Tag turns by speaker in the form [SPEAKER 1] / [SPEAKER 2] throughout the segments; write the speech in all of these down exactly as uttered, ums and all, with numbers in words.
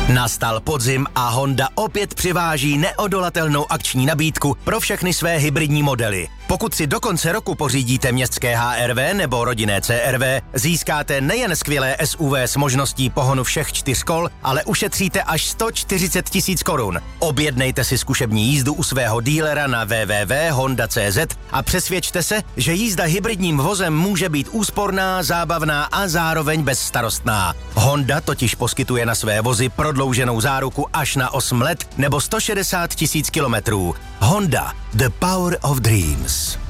[SPEAKER 1] Nastal podzim a Honda opět přiváží neodolatelnou akční nabídku pro všechny své hybridní modely. Pokud si do konce roku pořídíte městské H R V nebo rodinné C R V, získáte nejen skvělé S U V s možností pohonu všech čtyř kol, ale ušetříte až sto čtyřicet tisíc korun. Objednejte si zkušební jízdu u svého dílera na w w w tečka honda tečka c z a přesvědčte se, že jízda hybridním vozem může být úsporná, zábavná a zároveň bezstarostná. Honda totiž poskytuje na své vozy prodlouženou záruku až na osm let nebo sto šedesát tisíc kilometrů. Honda, the power of dreams.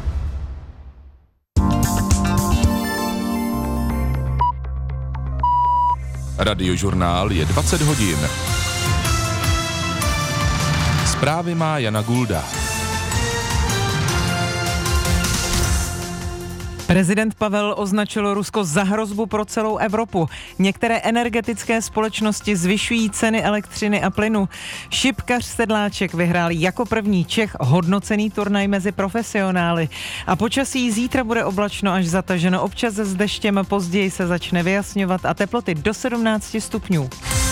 [SPEAKER 2] Radiožurnál je dvacet hodin. Zprávy má Jana Gulda.
[SPEAKER 3] Prezident Pavel označil Rusko za hrozbu pro celou Evropu. Některé energetické společnosti zvyšují ceny elektřiny a plynu. Šipkař Sedláček vyhrál jako první Čech hodnocený turnaj mezi profesionály. A počasí zítra bude oblačno až zataženo, občas s deštěm, později se začne vyjasňovat a teploty do sedmnáct stupňů.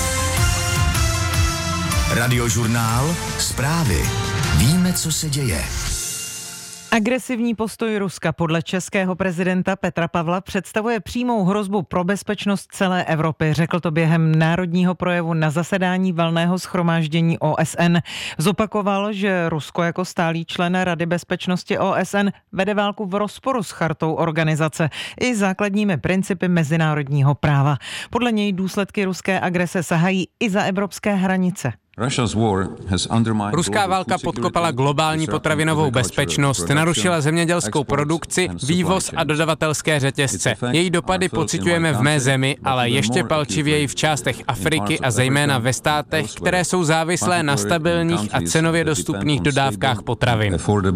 [SPEAKER 1] Radiožurnál, zprávy. Víme, co se děje.
[SPEAKER 3] Agresivní postoj Ruska podle českého prezidenta Petra Pavla představuje přímou hrozbu pro bezpečnost celé Evropy, řekl to během národního projevu na zasedání valného shromáždění O S N. Zopakoval, že Rusko jako stálý člen Rady bezpečnosti O S N vede válku v rozporu s chartou organizace i základními principy mezinárodního práva. Podle něj důsledky ruské agrese sahají i za evropské hranice.
[SPEAKER 4] Ruská válka podkopala globální potravinovou bezpečnost, narušila zemědělskou produkci, vývoz a dodavatelské řetězce. Její dopady pociťujeme v mé zemi, ale ještě palčivěji v částech Afriky a zejména ve státech, které jsou závislé na stabilních a cenově dostupných dodávkách potravin.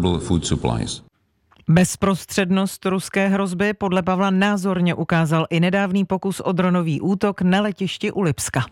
[SPEAKER 3] Bezprostřednost ruské hrozby podle Pavla názorně ukázal i nedávný pokus o dronový útok na letišti u Lipska.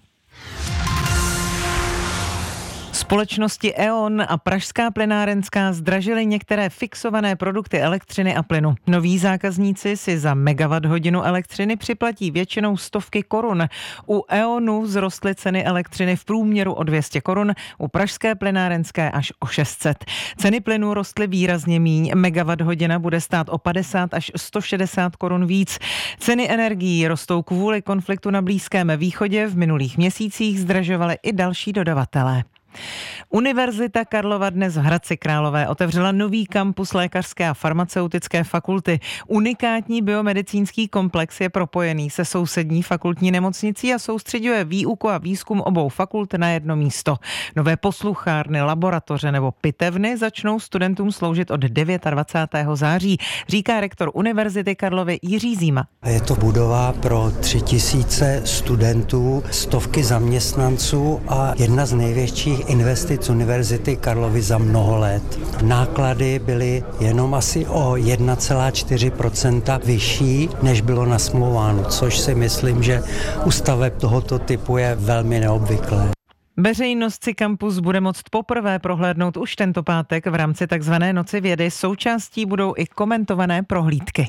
[SPEAKER 3] Společnosti E O N a Pražská plynárenská zdražily některé fixované produkty elektřiny a plynu. Noví zákazníci si za megawatt hodinu elektřiny připlatí většinou stovky korun. U E O N u vzrostly ceny elektřiny v průměru o dvě stě korun, u Pražské plynárenské až o šest set. Ceny plynu rostly výrazně míň, megawatt hodina bude stát o padesát až sto šedesát korun víc. Ceny energií rostou kvůli konfliktu na Blízkém východě, v minulých měsících zdražovaly i další dodavatelé. Univerzita Karlova dnes v Hradci Králové otevřela nový kampus lékařské a farmaceutické fakulty. Unikátní biomedicínský komplex je propojený se sousední fakultní nemocnicí a soustřeďuje výuku a výzkum obou fakult na jedno místo. Nové posluchárny, laboratoře nebo pitevny začnou studentům sloužit od dvacátého devátého září, říká rektor Univerzity Karlovy Jiří Zíma.
[SPEAKER 5] Je to budova pro tři tisíce studentů, stovky zaměstnanců a jedna z největších investic Univerzity Karlovy za mnoho let. Náklady byly jenom asi o jedna celá čtyři procenta vyšší, než bylo nasmlouváno, což si myslím, že u staveb tohoto typu je velmi neobvyklé.
[SPEAKER 3] Veřejnost si kampus bude moct poprvé prohlédnout už tento pátek v rámci takzvané Noci vědy. Součástí budou i komentované prohlídky.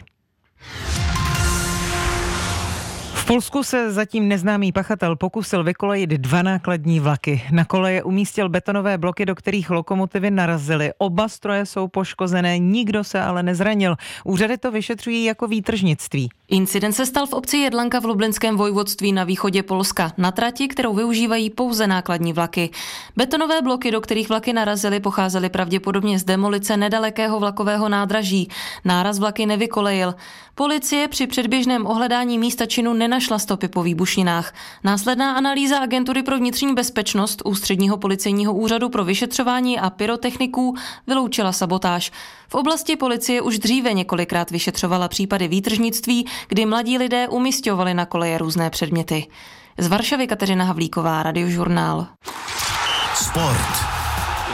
[SPEAKER 3] V Polsku se zatím neznámý pachatel pokusil vykolejit dva nákladní vlaky. Na koleje umístil betonové bloky, do kterých lokomotivy narazily. Oba stroje jsou poškozené, nikdo se ale nezranil. Úřady to vyšetřují jako výtržnictví.
[SPEAKER 6] Incident se stal v obci Jedlanka v Lublinském vojvodství na východě Polska, na trati, kterou využívají pouze nákladní vlaky. Betonové bloky, do kterých vlaky narazily, pocházely pravděpodobně z demolice nedalekého vlakového nádraží. Náraz vlaky nevykolejil. Policie při předběžném ohledání místa činu nenašla stopy po výbušninách. Následná analýza Agentury pro vnitřní bezpečnost Ústředního policejního úřadu pro vyšetřování a pyrotechniků vyloučila sabotáž. V oblasti policie už dříve několikrát vyšetřovala případy výtržnictví, kdy mladí lidé umisťovali na koleje různé předměty. Z Varšavy Kateřina Havlíková, Radiožurnál.
[SPEAKER 1] Sport.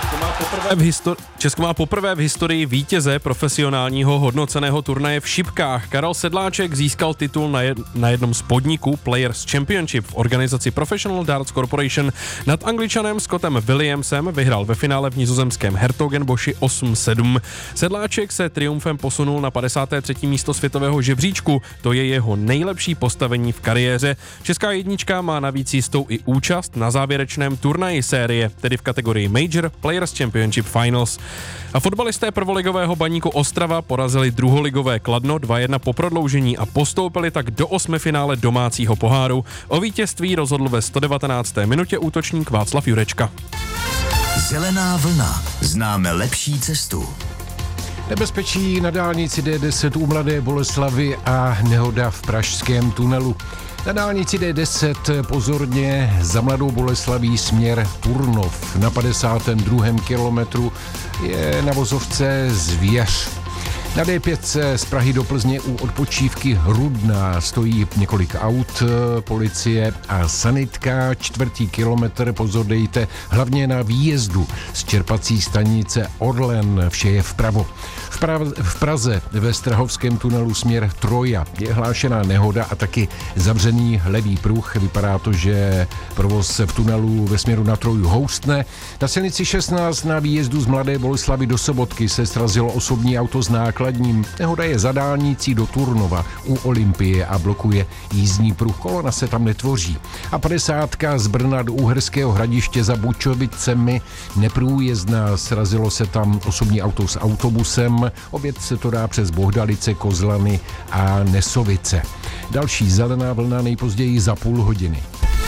[SPEAKER 7] Česko má poprvé v, histori- Česko má poprvé v historii vítěze profesionálního hodnoceného turnaje v šipkách. Karel Sedláček získal titul na, jed- na jednom z podniků Players Championship v organizaci Professional Darts Corporation. Nad Angličanem Scottem Williamsem vyhrál ve finále v nizozemském Hertogenboši osm sedm. Sedláček se triumfem posunul na padesáté třetí místo světového žebříčku. To je jeho nejlepší postavení v kariéře. Česká jednička má navíc jistou i účast na závěrečném turnaji série, tedy v kategorii Major Players Championship Finals. A fotbalisté prvoligového Baníku Ostrava porazili druholigové Kladno dva jedna po prodloužení a postoupili tak do osmifinále domácího poháru. O vítězství rozhodl ve sto devatenácté minutě útočník Václav Jurečka.
[SPEAKER 8] Zelená vlna. Známe lepší cestu.
[SPEAKER 9] Nebezpečí na dálnici D deset u Mladé Boleslavi a nehoda v pražském tunelu. Na dálnici D deset pozorně za Mladou Boleslaví směr Turnov. Na padesátém druhém kilometru je na vozovce Zvěř. Na D pět z Prahy do Plzně u odpočívky Rudná stojí několik aut, policie a sanitka. Čtvrtý kilometr, pozor dejte, hlavně na výjezdu z čerpací stanice Orlen, vše je vpravo. V, pra- v Praze ve Strahovském tunelu směr Troja je hlášená nehoda a taky zavřený levý pruh. Vypadá to, že provoz v tunelu ve směru na Troju houstne. Na silnici šestnáct na výjezdu z Mladé Boleslavi do Sobotky se srazilo osobní auto s nákladním. Nehoda je za dálnicí do Turnova u Olympie a blokuje jízdní pruh. Kolona se tam netvoří. A padesátka z Brna do Uherského Hradiště za Bučovicemi neprůjezdná. Srazilo se tam osobní auto s autobusem. Obět se to dá přes Bohdalice, Kozlany a Nesovice. Další zelená vlna nejpozději za půl hodiny.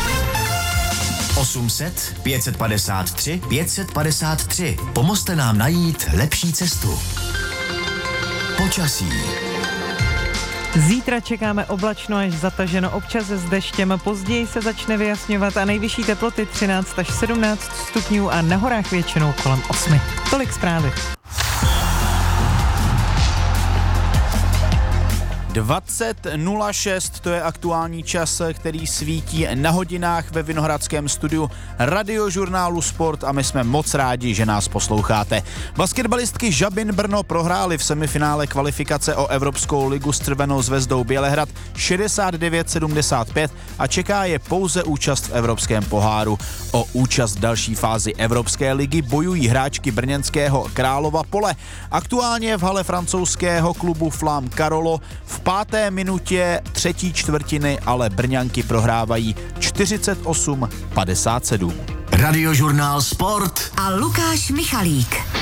[SPEAKER 8] osm set, pět set padesát tři, pět set padesát tři. Pomozte nám najít lepší cestu. Počasí.
[SPEAKER 3] Zítra čekáme oblačno až zataženo, občas s deštěm, později se začne vyjasňovat a nejvyšší teploty třináct až sedmnáct stupňů a na horách většinou kolem osmi. Tolik zprávy.
[SPEAKER 10] dvacet nula šest, to je aktuální čas, který svítí na hodinách ve Vinohradském studiu Radiožurnálu Sport a my jsme moc rádi, že nás posloucháte. Basketbalistky Žabin Brno prohrály v semifinále kvalifikace o Evropskou ligu s Červenou zvezdou Bělehrad šedesát devět sedmdesát pět a čeká je pouze účast v Evropském poháru. O účast v další fázi Evropské ligy bojují hráčky brněnského Králova Pole. Aktuálně v hale francouzského klubu Flam Karolo v páté minutě třetí čtvrtiny ale Brňanky prohrávají čtyřicet osm padesát sedm.
[SPEAKER 8] Radiožurnál Sport
[SPEAKER 11] a Lukáš Michalík.